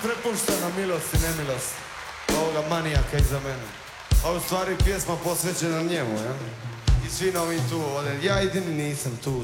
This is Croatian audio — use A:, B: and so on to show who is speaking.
A: prepuštena milost i nemilost ovoga manijaka iza mene. A u stvari pjesma posvećena njemu, ja? I svi novi tu ovdje. Ja jedini nisam tu